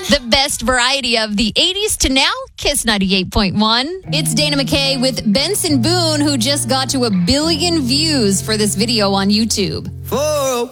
The best variety of the 80s to now, Kiss 98.1. It's Dana McKay with Benson Boone, who just got to 1 billion views for this video on YouTube.